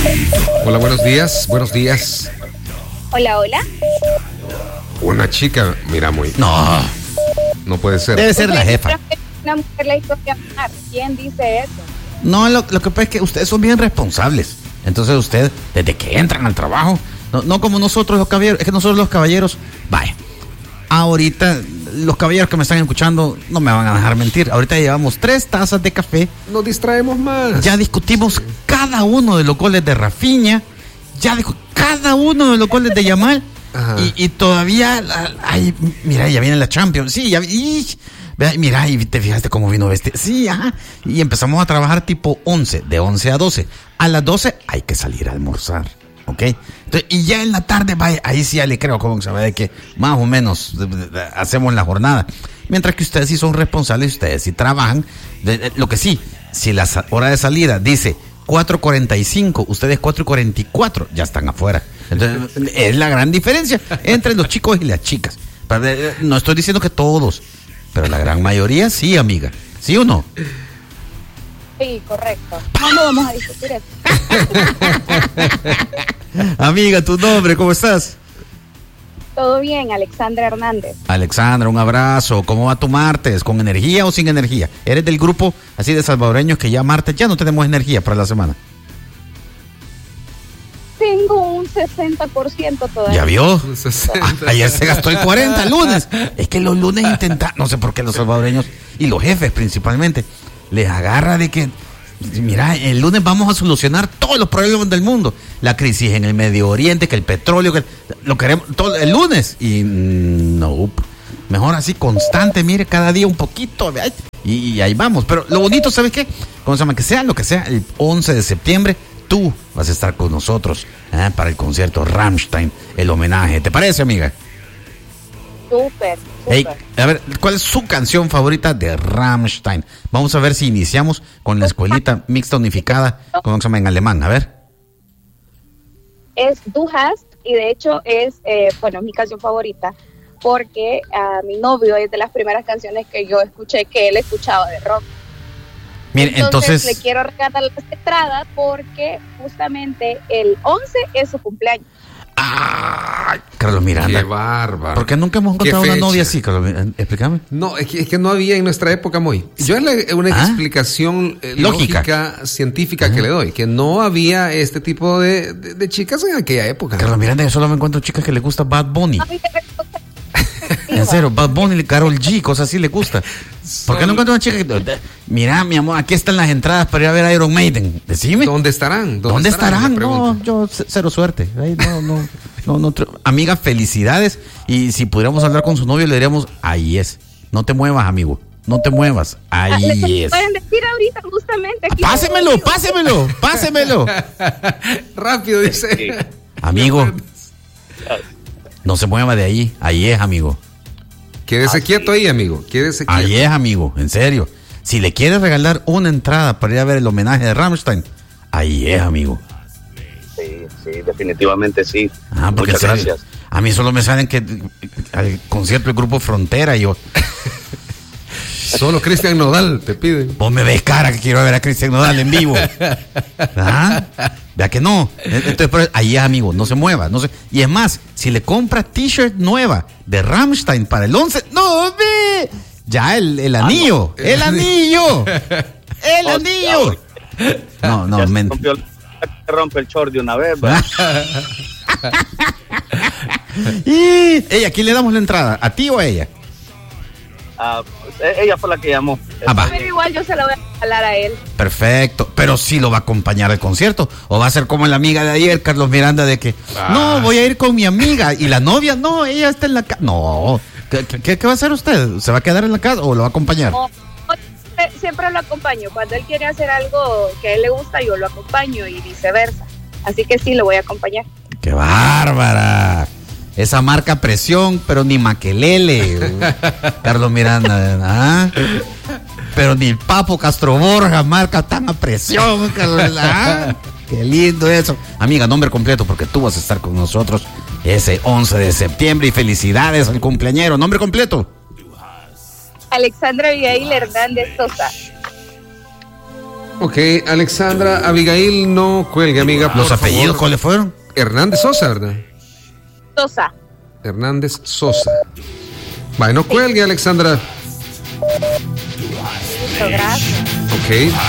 Hola, buenos días, buenos días. Hola, hola. Una chica, mira, muy... No puede ser. Debe ser la jefa. Una mujer la hizo llamar. ¿Quién dice eso? No, lo que pasa es que ustedes son bien responsables. Entonces usted, desde que entran al trabajo, no como nosotros los caballeros, es que nosotros los caballeros, vaya, ahorita los caballeros que me están escuchando no me van a dejar mentir. Ahorita llevamos 3 tazas de café. Nos distraemos más. Ya discutimos cada uno de los goles de Rafinha, cada uno de los goles de Yamal. Y todavía, mira, ya viene la Champions. Sí, mira, y te fijaste cómo vino este. Sí, ajá. Y empezamos a trabajar tipo 11, de 11 a 12. A las 12 hay que salir a almorzar, ¿ok? Entonces, y ya en la tarde, vaya, ahí sí ya le creo, como se ve, de que más o menos hacemos la jornada. Mientras que ustedes sí son responsables, ustedes sí trabajan. Lo que sí, si la hora de salida dice 4:45, ustedes 4:44, ya están afuera. Entonces, es la gran diferencia entre los chicos y las chicas. No estoy diciendo que todos, pero la gran mayoría sí, amiga. ¿Sí o no? Sí, correcto. No vamos a discutir eso. Amiga, tu nombre, ¿cómo estás? Todo bien, Alexandra Hernández. Alexandra, un abrazo. ¿Cómo va tu martes? ¿Con energía o sin energía? ¿Eres del grupo así de salvadoreños que ya martes ya no tenemos energía para la semana? Tengo un 60% todavía. ¿Ya vio? Ayer se gastó el 40 el lunes. Es que los lunes no sé por qué los salvadoreños y los jefes principalmente les agarra de que, mira, el lunes vamos a solucionar todos los problemas del mundo. La crisis en el Medio Oriente, que el petróleo, que lo queremos todo el lunes. Y no, mejor así constante, mire, cada día un poquito. Y ahí vamos. Pero lo bonito, ¿sabes qué? ¿Cómo se llama? Que sea lo que sea, el 11 de septiembre, tú vas a estar con nosotros para el concierto Rammstein, el homenaje. ¿Te parece, amiga? Súper. Hey, a ver, ¿cuál es su canción favorita de Rammstein? Vamos a ver si iniciamos con la escuelita mixta unificada, ¿cómo se llama en alemán? A ver. Es Du hast, y de hecho es, mi canción favorita, porque a mi novio es de las primeras canciones que yo escuché, que él escuchaba de rock. Mire, entonces le quiero regalar las entradas porque justamente el 11 es su cumpleaños. ¡Ah! Carlos Miranda. ¡Qué bárbaro! ¿Por qué nunca hemos encontrado una novia así, Carlos Miranda? Explícame. No, es que no había en nuestra época, muy. Yo es una explicación lógica, científica que le doy, que no había este tipo de chicas en aquella época. Carlos Miranda, yo solo me encuentro chicas que le gusta Bad Bunny. En serio, Bad Bunny, Karol G, cosas así le gusta. ¿Por qué no encuentro una chica que... Mira, mi amor, aquí están las entradas para ir a ver a Iron Maiden. Decime. ¿Dónde estarán? ¿Dónde estarán? No, yo cero suerte. No. Amiga, felicidades. Y si pudiéramos hablar con su novio, le diríamos, ahí es. No te muevas, amigo. No te muevas. Ahí es. Pueden decir ahorita justamente. Aquí Pásemelo. Rápido, dice. Amigo. No se mueva de ahí. Ahí es, amigo. Quédese quieto ahí, amigo. Quédese quieto. Ahí es, amigo. En serio. Si le quieres regalar una entrada para ir a ver el homenaje de Rammstein, ahí es, amigo. Sí, definitivamente sí. Porque muchas gracias. A mí solo me salen que al concierto del Grupo Frontera y yo... Solo Cristian Nodal te pide. Vos me ves cara que quiero ver a Cristian Nodal en vivo. Vea que no. Entonces, pero ahí es, amigo, no se mueva. Y es más, si le compra t-shirt nueva de Rammstein para el 11, no, ve. Ya el anillo. El anillo. El anillo. No, rompe el short de una vez, ¿verdad? Y ¿a quién le damos la entrada? ¿A ti o a ella? Ella fue la que llamó. Pero igual yo se la voy a regalar a él. Perfecto, pero sí lo va a acompañar al concierto. O va a ser como la amiga de ayer, Carlos Miranda, de que no, voy a ir con mi amiga. Y la novia, no, ella está en la casa. No, ¿qué va a hacer usted? ¿Se va a quedar en la casa o lo va a acompañar? No, siempre lo acompaño. Cuando él quiere hacer algo que a él le gusta, yo lo acompaño y viceversa. Así que sí, lo voy a acompañar. ¡Qué bárbara! Esa marca presión, pero ni maquelele, Carlos Miranda, pero ni el Papo Castro Borja marca tan a presión, Carlos, qué lindo eso. Amiga, nombre completo, porque tú vas a estar con nosotros ese 11 de septiembre y felicidades al cumpleañero. Nombre completo. Alexandra Abigail Hernández Sosa. Ok, Alexandra Abigail, no cuelgue, amiga. ¿Los apellidos cuáles fueron? Hernández Sosa, ¿verdad? Sosa. Hernández Sosa. Vaya, no cuelgue, Alexandra. Listo, gracias. Ok.